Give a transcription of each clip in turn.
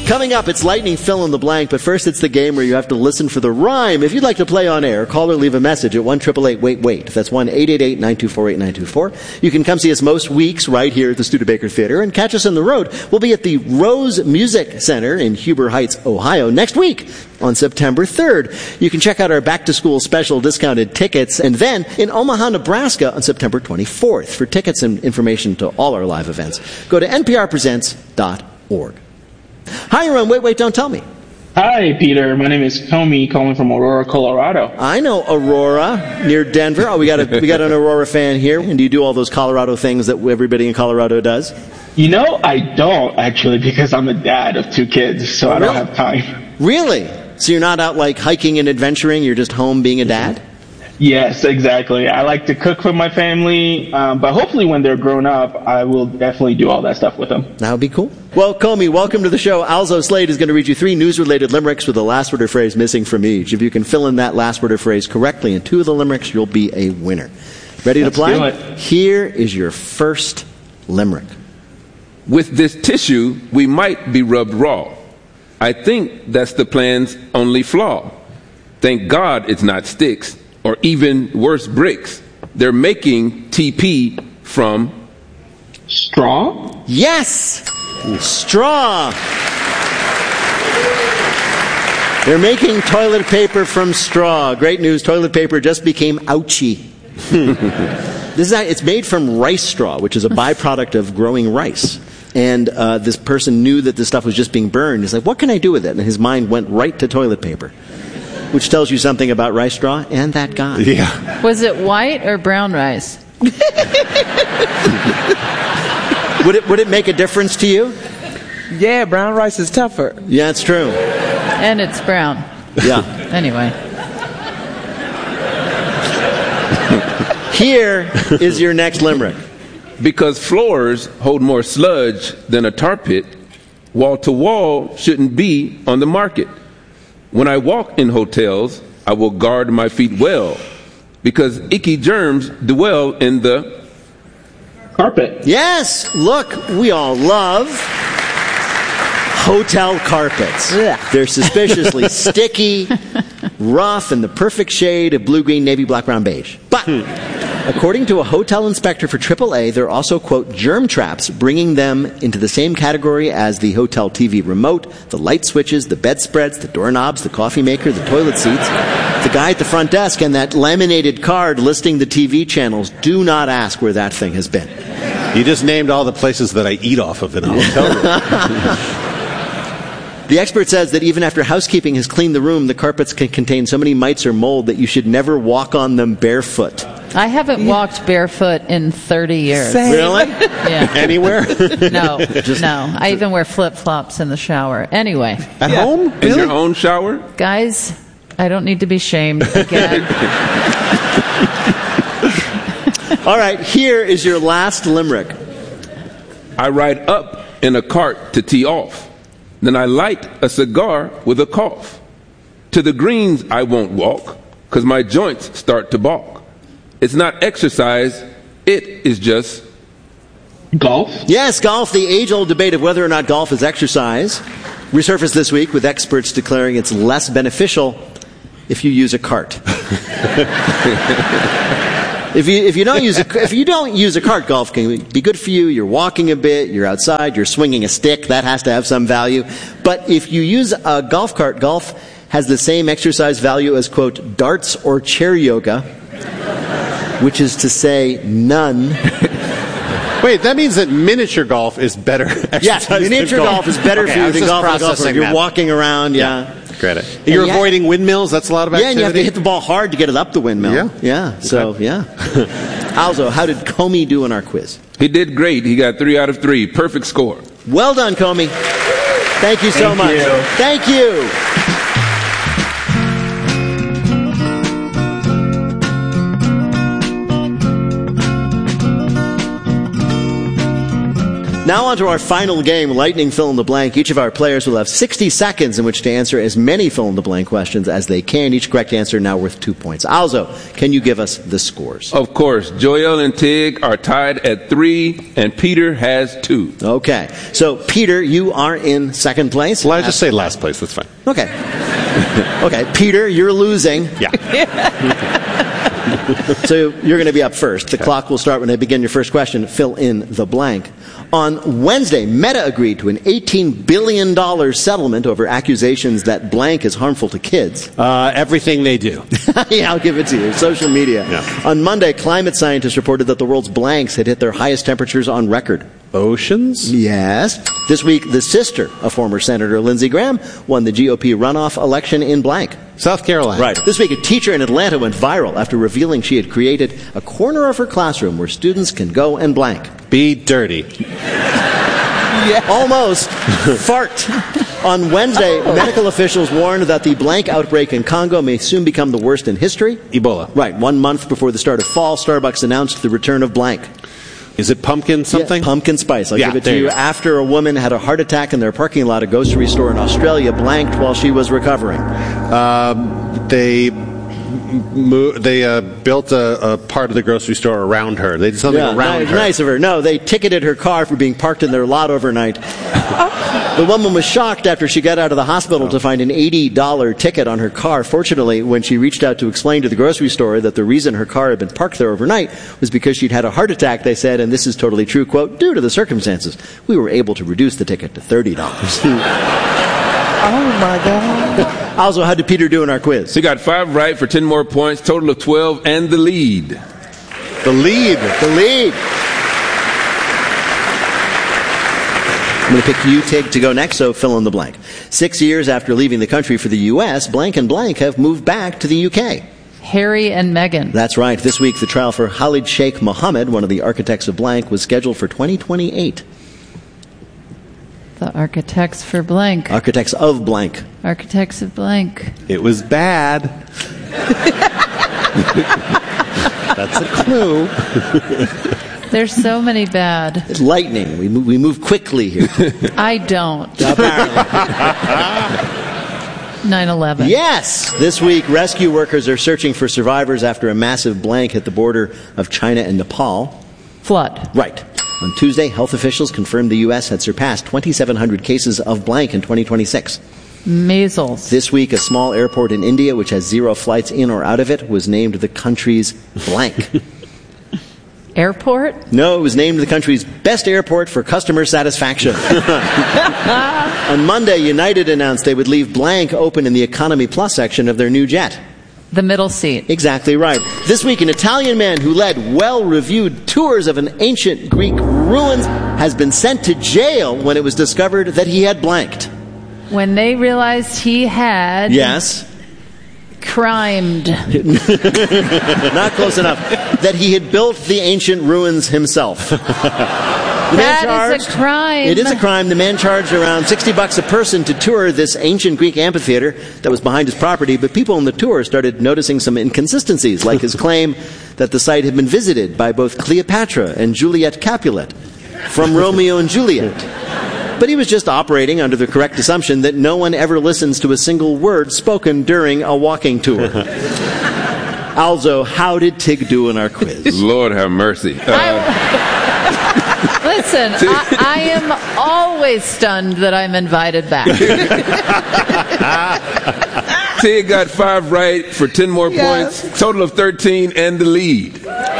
Coming up, it's lightning fill in the blank, but first it's the game where you have to listen for the rhyme. If you'd like to play on air, call or leave a message at 1-888-WAIT-WAIT. That's 1-888-924-8924. You can come see us most weeks right here at the Studebaker Theater and catch us on the road. We'll be at the Rose Music Center in Huber Heights, Ohio next week on September 3rd. You can check out our back-to-school special discounted tickets, and then in Omaha, Nebraska on September 24th. For tickets and information to all our live events, go to nprpresents.org. Hi, you're on Wait, Wait, Don't Tell Me. Hi, Peter. My name is Comey, calling from Aurora, Colorado. I know Aurora, near Denver. Oh, we got an Aurora fan here. And do you do all those Colorado things that everybody in Colorado does? You know, I don't, actually, because I'm a dad of 2 kids, so I don't have time. Really? So you're not out, like, hiking and adventuring? You're just home being a dad? Yes, exactly. I like to cook for my family, but hopefully when they're grown up, I will definitely do all that stuff with them. That would be cool. Well, Comey, welcome to the show. Alzo Slade is going to read you 3 news-related limericks with a last word or phrase missing from each. If you can fill in that last word or phrase correctly in 2 of the limericks, you'll be a winner. Ready to play? Let's do it. Here is your first limerick. With this tissue, we might be rubbed raw. I think that's the plan's only flaw. Thank God it's not sticks, or even worse, bricks. They're making TP from... Straw? Yes! Straw! They're making toilet paper from straw. Great news, toilet paper just became ouchie. It's made from rice straw, which is a byproduct of growing rice. And this person knew that this stuff was just being burned. He's like, what can I do with it? And his mind went right to toilet paper, which tells you something about rice straw and that guy. Yeah. Was it white or brown rice? Would it make a difference to you? Yeah, brown rice is tougher. Yeah, it's true. And it's brown. Yeah. Anyway. Here is your next limerick. Because floors hold more sludge than a tar pit, wall-to-wall shouldn't be on the market. When I walk in hotels, I will guard my feet well, because icky germs dwell in the... Carpet. Yes! Look, we all love hotel carpets. They're suspiciously sticky, rough, and the perfect shade of blue, green, navy, black, brown, beige. But... according to a hotel inspector for AAA, they're also, quote, germ traps, bringing them into the same category as the hotel TV remote, the light switches, the bedspreads, the doorknobs, the coffee maker, the toilet seats, the guy at the front desk, and that laminated card listing the TV channels. Do not ask where that thing has been. You just named all the places that I eat off of in a hotel room. The expert says that even after housekeeping has cleaned the room, the carpets can contain so many mites or mold that you should never walk on them barefoot. I haven't walked barefoot in 30 years. Same. Really? Yeah. Anywhere? No. I even wear flip-flops in the shower. Anyway. At home? In your own shower? Guys, I don't need to be shamed again. All right, here is your last limerick. I ride up in a cart to tee off. Then I light a cigar with a cough. To the greens I won't walk, 'cause my joints start to balk. It's not exercise, it is just... Golf? Yes, golf, the age-old debate of whether or not golf is exercise, resurfaced this week with experts declaring it's less beneficial if you use a cart. If you don't use a cart, golf can be good for you. You're walking a bit, you're outside, you're swinging a stick. That has to have some value. But if you use a golf cart, golf has the same exercise value as, quote, darts or chair yoga, which is to say none. Wait, that means that miniature golf is better exercise. Yes, miniature golf is better for you than golf. You're that. walking around, yeah. Credit. You're avoiding windmills. That's a lot of activity. Yeah, and you have to hit the ball hard to get it up the windmill. Yeah. So, yeah. Alzo, how did Comey do in our quiz? He did great. He got 3 out of 3. Perfect score. Well done, Comey. Thank you so much. Thank you. Now on to our final game, Lightning Fill in the Blank. Each of our players will have 60 seconds in which to answer as many fill in the blank questions as they can. Each correct answer now worth 2 points. Alzo, can you give us the scores? Of course. Joel and Tig are tied at 3, and Peter has 2. Okay. So, Peter, you are in second place. Well, I just say last place. That's fine. Okay. Okay. Peter, you're losing. Yeah. So you're going to be up first. The clock will start when I begin your first question. Fill in the blank. On Wednesday, Meta agreed to an $18 billion settlement over accusations that blank is harmful to kids. Everything they do. Yeah, I'll give it to you. Social media. Yeah. On Monday, climate scientists reported that the world's blanks had hit their highest temperatures on record. Oceans? Yes. This week, the sister of former Senator Lindsey Graham won the GOP runoff election in blank. South Carolina. Right. This week, a teacher in Atlanta went viral after revealing she had created a corner of her classroom where students can go and blank. Be dirty. Almost. Fart. On Wednesday, medical officials warned that the blank outbreak in Congo may soon become the worst in history. Ebola. Right. 1 month before the start of fall, Starbucks announced the return of blank. Is it pumpkin something? Yeah, pumpkin spice. I'll Yeah, give it to there you. you go. After a woman had a heart attack in their parking lot, a grocery store in Australia blanked while she was recovering. They built a part of the grocery store around her. They did something around her. Nice of her. No, they ticketed her car for being parked in their lot overnight. The woman was shocked after she got out of the hospital to find an $80 ticket on her car. Fortunately, when she reached out to explain to the grocery store that the reason her car had been parked there overnight was because she'd had a heart attack, they said, and this is totally true, quote, due to the circumstances, we were able to reduce the ticket to $30. Oh, my God. Also, how did Peter do in our quiz? So you got 5 right for 10 more points, total of 12, and the lead. The lead. I'm going to pick you, Tig, to go next, so fill in the blank. 6 years after leaving the country for the U.S., blank and blank have moved back to the U.K. Harry and Meghan. That's right. This week, the trial for Khalid Sheikh Mohammed, one of the architects of blank, was scheduled for 2028. The architects for blank. Architects of blank. Architects of blank. It was bad. That's a clue. There's so many bad. It's lightning. We move quickly here. I don't. Apparently. 9/11. Yes! This week, rescue workers are searching for survivors after a massive blank hit the border of China and Nepal. Flood. Right. On Tuesday, health officials confirmed the U.S. had surpassed 2,700 cases of blank in 2026. Measles. This week, a small airport in India, which has 0 flights in or out of it, was named the country's blank. Airport? No, it was named the country's best airport for customer satisfaction. On Monday, United announced they would leave blank open in the Economy Plus section of their new jet. The middle seat. Exactly right. This week, an Italian man who led well-reviewed tours of an ancient Greek ruins has been sent to jail when it was discovered that he had blanked. When they realized he had... Yes. Crimed. Not close enough. That he had built the ancient ruins himself. That is a crime. It is a crime. The man charged around $60 a person to tour this ancient Greek amphitheater that was behind his property, but people on the tour started noticing some inconsistencies, like his claim that the site had been visited by both Cleopatra and Juliet Capulet from Romeo and Juliet. But he was just operating under the correct assumption that no one ever listens to a single word spoken during a walking tour. Alzo, how did Tig do in our quiz? Lord have mercy. Listen, I am always stunned that I'm invited back. Tig got 5 right for 10 more points, total of 13, and the lead.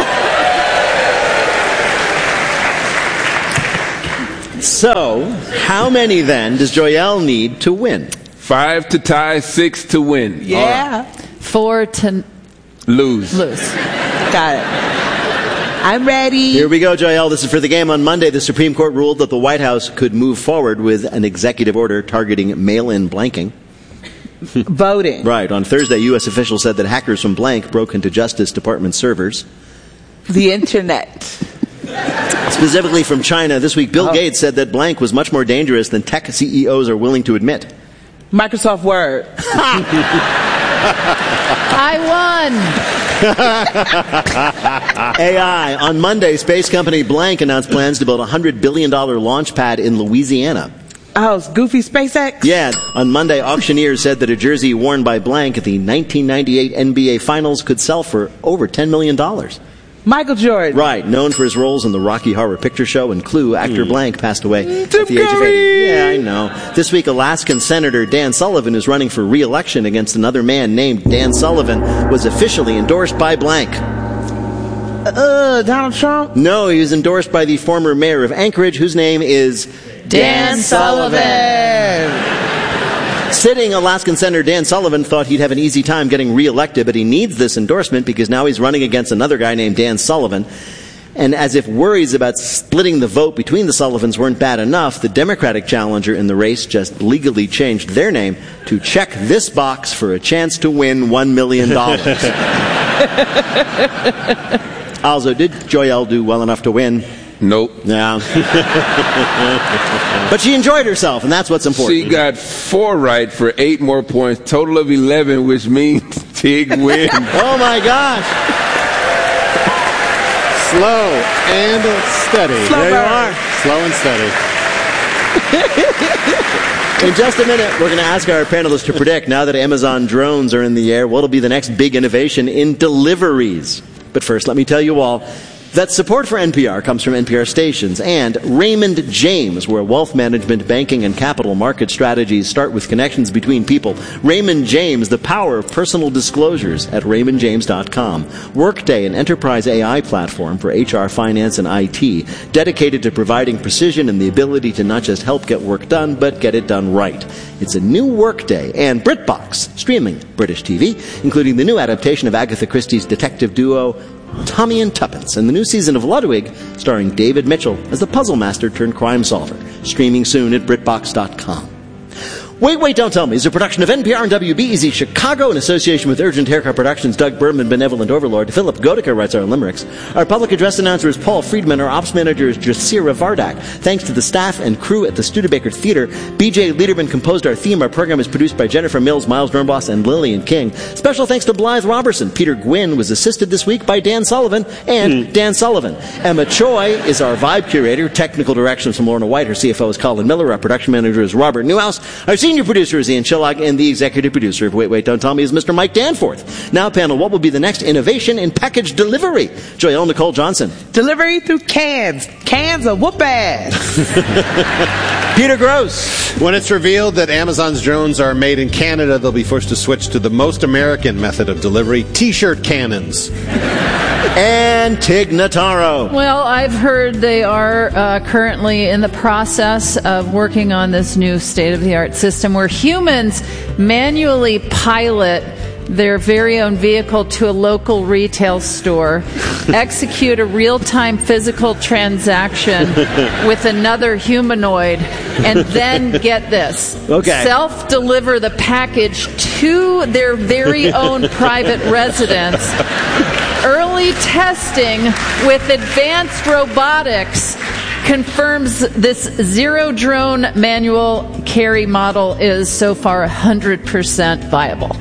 So, how many then does Joyelle need to win? 5 to tie, 6 to win. Yeah. 4 to Lose. Got it. I'm ready. Here we go, Joyelle. This is for the game. On Monday, the Supreme Court ruled that the White House could move forward with an executive order targeting mail-in blanking. Voting. Right. On Thursday, U.S. officials said that hackers from blank broke into Justice Department servers. The internet. Specifically from China, this week, Bill Gates said that blank was much more dangerous than tech CEOs are willing to admit. Microsoft Word. I won. AI. On Monday, space company Blank announced plans to build a $100 billion launch pad in Louisiana. Oh, it's Goofy SpaceX? Yeah, on Monday, auctioneers said that a jersey worn by Blank at the 1998 NBA Finals could sell for over $10 million. Michael Jordan. Right, known for his roles in the Rocky Horror Picture Show and Clue, actor Blank passed away at the age of 80. Yeah, I know. This week, Alaskan Senator Dan Sullivan, who's running for re-election against another man named Dan Sullivan, was officially endorsed by Blank. Donald Trump? No, he was endorsed by the former mayor of Anchorage, whose name is Dan Sullivan. Sitting Alaskan Senator Dan Sullivan thought he'd have an easy time getting reelected, but he needs this endorsement because now he's running against another guy named Dan Sullivan. And as if worries about splitting the vote between the Sullivans weren't bad enough, the Democratic challenger in the race just legally changed their name to check this box for a chance to win $1 million. Also, did Joyelle do well enough to win? Nope. No. But she enjoyed herself, and that's what's important. She got 4 right for 8 more points, total of 11, which means Tig wins. Oh my gosh. Slow and steady. There you are. Slow and steady. In just a minute, we're going to ask our panelists to predict, now that Amazon drones are in the air, what'll be the next big innovation in deliveries. But first, let me tell you all that support for NPR comes from NPR stations and Raymond James, where wealth management, banking, and capital market strategies start with connections between people. Raymond James, the power of personal disclosures at raymondjames.com. Workday, an enterprise AI platform for HR, finance, and IT, dedicated to providing precision and the ability to not just help get work done, but get it done right. It's a new Workday. And BritBox, streaming British TV, including the new adaptation of Agatha Christie's detective duo Tommy and Tuppence, and the new season of Ludwig, starring David Mitchell as the puzzle master turned crime solver. Streaming soon at BritBox.com. Wait, Don't Tell Me is a production of NPR and WBEZ Chicago in association with Urgent Haircut Productions, Doug Berman, Benevolent Overlord. Philip Goedeke writes our limericks. Our public address announcer is Paul Friedman. Our ops manager is Jasira Vardak. Thanks to the staff and crew at the Studebaker Theater. BJ Liederman composed our theme. Our program is produced by Jennifer Mills, Miles Dornbos, and Lillian King. Special thanks to Blythe Robertson. Peter Gwynn was assisted this week by Dan Sullivan and Dan Sullivan. Emma Choi is our vibe curator. Technical directions from Lorna White. Her CFO is Colin Miller. Our production manager is Robert Newhouse. Our senior producer is Ian Chillag, and the executive producer of Wait, Don't Tell Me is Mr. Mike Danforth. Now, panel, what will be the next innovation in package delivery? Joyelle Nicole Johnson. Delivery through cans. Cans of whoop ass. Peter Gross. When it's revealed that Amazon's drones are made in Canada, they'll be forced to switch to the most American method of delivery, T-shirt cannons. And Tig Notaro. Well, I've heard they are currently in the process of working on this new state-of-the-art system where humans manually pilot their very own vehicle to a local retail store, execute a real-time physical transaction with another humanoid, and then, get this, self-deliver the package to their very own private residence. Early testing with advanced robotics confirms this zero-drone manual carry model is so far 100% viable.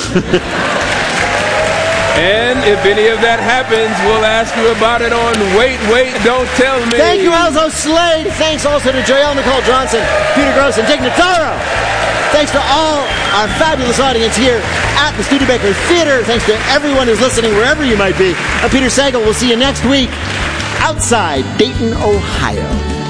And if any of that happens, we'll ask you about it on Wait, Don't Tell Me. Thank you, Alzo Slade. Thanks also to Joyelle Nicole Johnson, Peter Gross, and Tig Notaro. Thanks to all our fabulous audience here at the Studebaker Theater. Thanks to everyone who's listening wherever you might be. I'm Peter Sagal. We'll see you next week outside Dayton, Ohio.